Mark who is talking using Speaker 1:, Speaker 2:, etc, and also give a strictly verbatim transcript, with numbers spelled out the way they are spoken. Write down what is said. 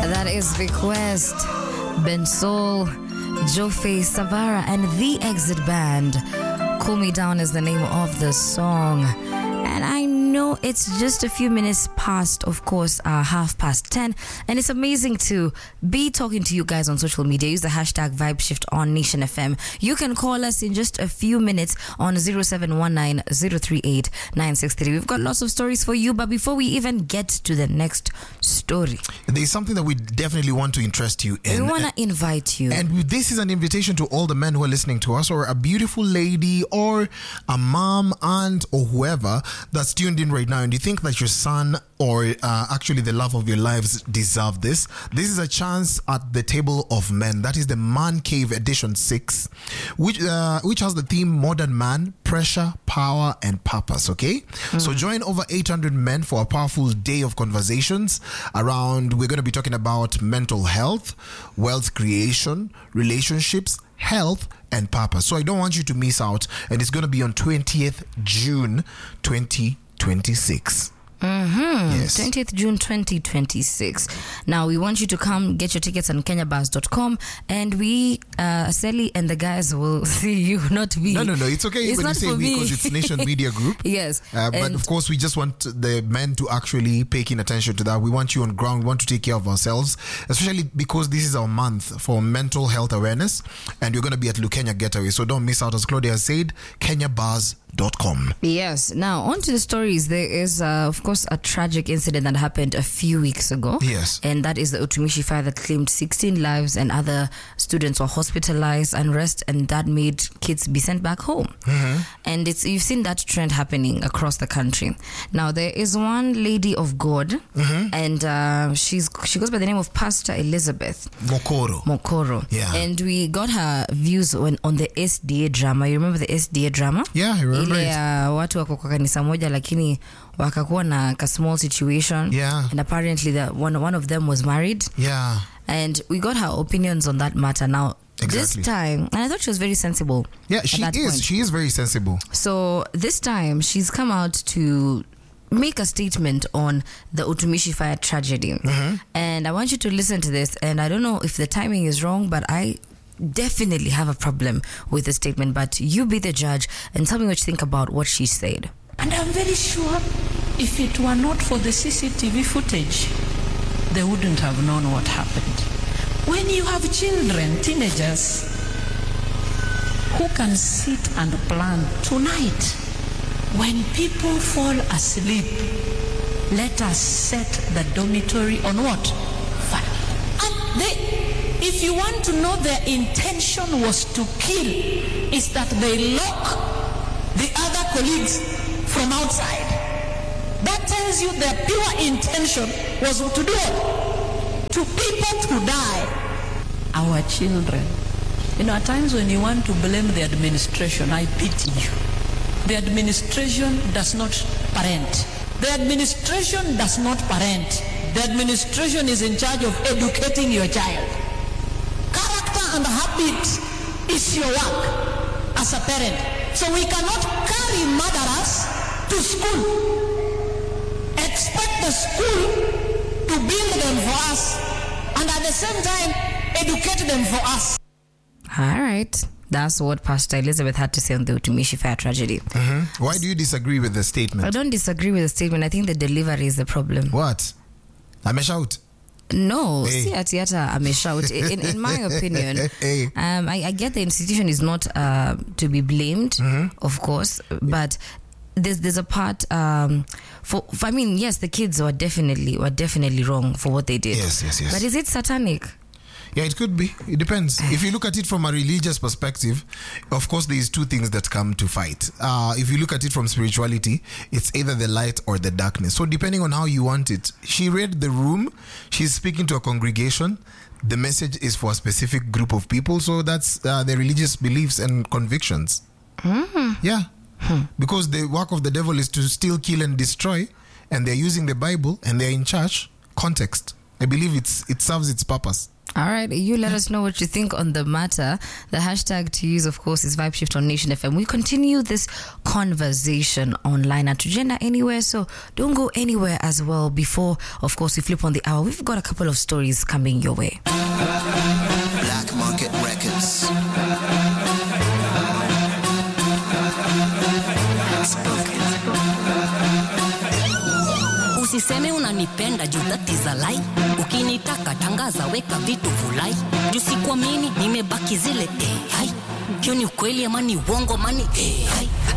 Speaker 1: That is Request, Ben Sol, Jofe Savara, and The Exit Band. Cool Me Down is the name of the song. And I know it's just a few minutes past, of course, uh, half past ten. And it's amazing to be talking to you guys on social media. Use the hashtag VibeShift on Nation F M. You can call us in just a few minutes on zero seven one nine zero three eight nine six three. We've got lots of stories for you. But before we even get to the next story,
Speaker 2: there's something that we definitely want to interest you in.
Speaker 1: We want to invite you.
Speaker 2: And this is an invitation to all the men who are listening to us, or a beautiful lady, or a mom, aunt, or whoever that's tuned in right now, and you think that your son or uh, actually the love of your lives deserve this. This is a chance at the table of men. That is the Man Cave Edition six, which uh, which has the theme Modern Man, Pressure, Power, and Purpose. Okay, mm. So join over eight hundred men for a powerful day of conversations around. We're going to be talking about mental health, wealth creation, relationships, health, and purpose. So I don't want you to miss out, and it's going to be on twentieth June twenty twenty-six.
Speaker 1: Mm-hmm. Yes. twentieth June twenty twenty-six. Now we want you to come get your tickets on kenya bars dot com, and we uh Sally and the guys will see you, not me.
Speaker 2: No no no it's okay it's when you say we, because it's Nation Media Group.
Speaker 1: Yes.
Speaker 2: Uh, but of course we just want the men to actually pay keen attention to that. We want you on ground. We want to take care of ourselves, especially because this is our month for mental health awareness, and you're going to be at Lukenya Getaway, so don't miss out. As Claudia said, kenya bars dot com.
Speaker 1: Yes. Now on to the stories. There is uh, of course a tragic incident that happened a few weeks ago.
Speaker 2: Yes.
Speaker 1: And that is the Utumishi fire that claimed sixteen lives, and other students were hospitalized, unrest, and that made kids be sent back home. Mm-hmm. And it's you've seen that trend happening across the country. Now there is one lady of God, mm-hmm. and uh, she's she goes by the name of Pastor Elizabeth
Speaker 2: Mokoro.
Speaker 1: Mokoro.
Speaker 2: Yeah.
Speaker 1: And we got her views when on the S D A drama. You remember the S D A drama?
Speaker 2: Yeah, I remember.
Speaker 1: Ile ya uh, watu wako kwa kanisa moja lakini wakakuwa na a small situation.
Speaker 2: Yeah.
Speaker 1: And apparently the one one of them was married.
Speaker 2: Yeah.
Speaker 1: And we got her opinions on that matter. Now
Speaker 2: exactly.
Speaker 1: This time, and I thought she was very sensible.
Speaker 2: Yeah, she is. Point. She is very sensible.
Speaker 1: So this time she's come out to make a statement on the Utumishi fire tragedy. Mm-hmm. And I want you to listen to this, and I don't know if the timing is wrong, but I definitely have a problem with the statement, but you be the judge and tell me what you think about what she said.
Speaker 3: And I'm very sure if it were not for the C C T V footage, they wouldn't have known what happened. When you have children, teenagers, who can sit and plan tonight, when people fall asleep, let us set the dormitory on what? Fire. And they if you want to know their intention was to kill, is that they lock the other colleagues from outside. That tells you their pure intention was to do what? To people to die. Our children. You know, at times when you want to blame the administration, I pity you. The administration does not parent. The administration does not parent. The administration is in charge of educating your child. And habit is your work as a parent. So we cannot carry murderers to school, expect the school to build them for us, and at the same time educate them for us.
Speaker 1: All right. That's what Pastor Elizabeth had to say on the Utumishi fire tragedy.
Speaker 2: Mm-hmm. Why do you disagree with the statement?
Speaker 1: I don't disagree with the statement. I think the delivery is the problem.
Speaker 2: What? I'm a shout.
Speaker 1: No,
Speaker 2: hey.
Speaker 1: see at theater I'm a shout. In, in my opinion,
Speaker 2: hey.
Speaker 1: um, I, I get the institution is not uh, to be blamed, mm-hmm. of course, but there's there's a part um, for, for I mean, yes, the kids were definitely were definitely wrong for what they did.
Speaker 2: Yes, yes, yes.
Speaker 1: But is it satanic?
Speaker 2: Yeah, it could be. It depends. If you look at it from a religious perspective, of course, there's two things that come to fight. Uh, if you look at it from spirituality, it's either the light or the darkness. So depending on how you want it, she read the room. She's speaking to a congregation. The message is for a specific group of people. So that's uh, their religious beliefs and convictions. Mm-hmm. Yeah. Hmm. Because the work of the devil is to steal, kill, and destroy. And they're using the Bible and they're in church. Context. I believe it's it serves its purpose.
Speaker 1: All right, you let us know what you think on the matter. The hashtag to use, of course, is Vibe Shift on Nation F M. We continue this conversation online at Tujenda anywhere, so don't go anywhere as well. Before, of course, we flip on the hour. We've got a couple of stories coming your way.
Speaker 4: Black Market Records.
Speaker 5: Usiseme unanipenda juu that is a lie. Ukinitaka tangaza weka vitu vulai. Juu sikuamini nimebaki zile eh hai. Hiyo ni ukweli ama ni uongo mani eh hai.